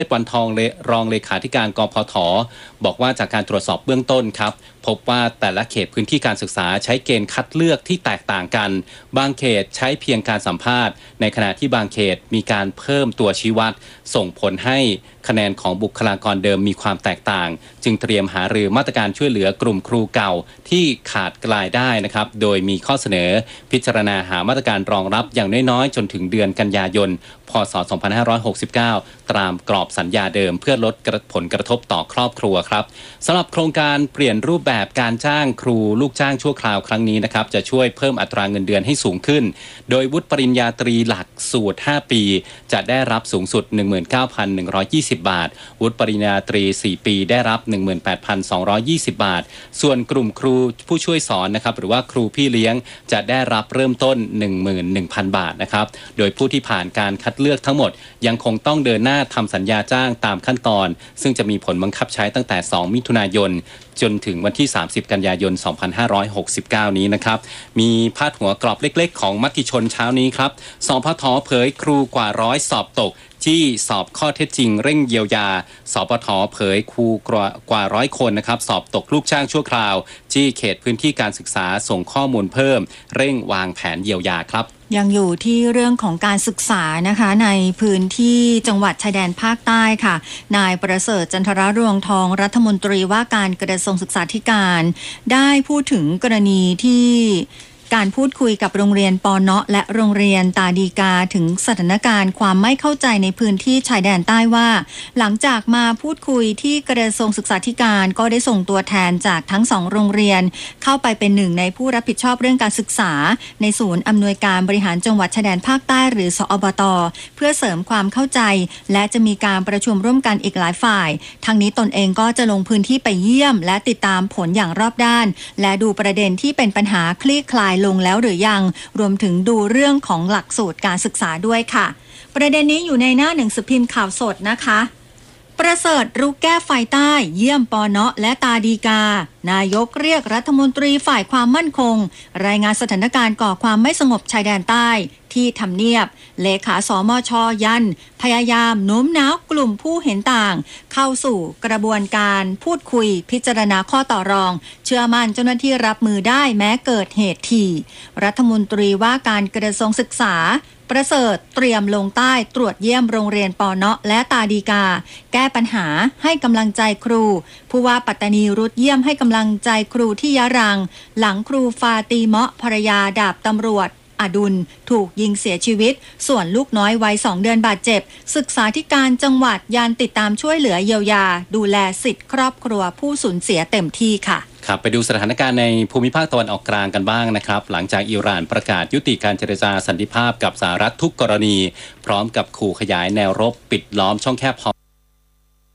วันทองรองเลขาธิการกพท.บอกว่าจากการตรวจสอบเบื้องต้นครับพบว่าแต่ละเขตพื้นที่การศึกษาใช้เกณฑ์คัดเลือกที่แตกต่างกันบางเขตใช้เพียงการสัมภาษณ์ในขณะที่บางเขตมีการเพิ่มตัวชี้วัดส่งผลให้คะแนนของบุคลากรเดิมมีความแตกต่างจึงเตรียมหารือมาตรการช่วยเหลือกลุ่มครูเก่าที่ขาดรายได้นะครับโดยมีข้อเสนอพิจารณาหามาตรการรองรับอย่างน้อยๆจนถึงเดือนกันยายนพ.ศ. 2569 ตามกรอบสัญญาเดิมเพื่อลดผลกระทบต่อครอบครัวครับสำหรับโครงการเปลี่ยนรูปแบบการจ้างครูลูกจ้างชั่วคราวครั้งนี้นะครับจะช่วยเพิ่มอัตราเงินเดือนให้สูงขึ้นโดยวุฒิปริญญาตรีหลักสูตร 5 ปีจะได้รับสูงสุด 19,120 บาทวุฒิปริญญาตรี 4 ปีได้รับ 18,220 บาทส่วนกลุ่มครูผู้ช่วยสอนนะครับหรือว่าครูพี่เลี้ยงจะได้รับเริ่มต้น 11,000 บาทนะครับโดยผู้ที่ผ่านการคัดเลือกทั้งหมดยังคงต้องเดินหน้าทำสัญญาจ้างตามขั้นตอนซึ่งจะมีผลบังคับใช้ตั้งแต่ 2 มิถุนายนจนถึงวันที่ 30 กันยายน 2569 นี้นะครับมีพาดหัวกรอบเล็กๆของมติชนเช้านี้ครับสพท.เผยครูกว่า100สอบตกที่สอบข้อเท็จจริงเร่งเยียวยาสปท.เผยครูกว่า100คนนะครับสอบตกลูกจ้างชั่วคราวที่เขตพื้นที่การศึกษาส่งข้อมูลเพิ่มเร่งวางแผนเยียวยาครับยังอยู่ที่เรื่องของการศึกษานะคะในพื้นที่จังหวัดชายแดนภาคใต้ค่ะนายประเสริฐจันทรรวงทองรัฐมนตรีว่าการกระทรวงศึกษาธิการได้พูดถึงกรณีที่การพูดคุยกับโรงเรียนปเนาะและโรงเรียนตาดีกาถึงสถานการณ์ความไม่เข้าใจในพื้นที่ชายแดนใต้ว่าหลังจากมาพูดคุยที่กระทรวงศึกษาธิการก็ได้ส่งตัวแทนจากทั้งสองโรงเรียนเข้าไปเป็นหนึ่งในผู้รับผิดชอบเรื่องการศึกษาในศูนย์อำนวยการบริหารจังหวัดชายแดนภาคใต้หรือสอบต.เพื่อเสริมความเข้าใจและจะมีการประชุมร่วมกันอีกหลายฝ่ายทั้งนี้ตนเองก็จะลงพื้นที่ไปเยี่ยมและติดตามผลอย่างรอบด้านและดูประเด็นที่เป็นปัญหาคลี่คลายลงแล้วหรือยังรวมถึงดูเรื่องของหลักสูตรการศึกษาด้วยค่ะประเด็นนี้อยู่ในหน้าหนังสือพิมพ์ข่าวสดนะคะประเสริฐรุกแก้ไฟใต้เยี่ยมปเนาะและตาดีกานายกเรียกรัฐมนตรีฝ่ายความมั่นคงรายงานสถานการณ์ก่อความไม่สงบชายแดนใต้ที่ทำเนียบเลขาสมช.ยันพยายามโน้มน้าวกลุ่มผู้เห็นต่างเข้าสู่กระบวนการพูดคุยพิจารณาข้อต่อรองเชื่อมั่นเจ้าหน้าที่รับมือได้แม้เกิดเหตุที่รัฐมนตรีว่าการกระทรวงศึกษาประเสริฐเตรียมลงใต้ตรวจเยี่ยมโรงเรียนปเนาะและตาดีกาแก้ปัญหาให้กำลังใจครูผู้ว่าปัตตานีรุดเยี่ยมให้กำลังใจครูที่ยะรังหลังครูฟาตีเมาะภรรยาดาบตำรวจอดุลถูกยิงเสียชีวิตส่วนลูกน้อยวัย2 เดือนบาดเจ็บศึกษาธิการจังหวัดยันติดตามช่วยเหลือเยียวยาดูแลสิทธิครอบครัวผู้สูญเสียเต็มที่ค่ะครับไปดูสถานการณ์ในภูมิภาคตะวันออกกลางกันบ้างนะครับหลังจากอิหร่านประกาศยุติการเจรจาสันติภาพกับสหรัฐทุกกรณีพร้อมกับขู่ขยายแนวรบปิดล้อมช่องแคบ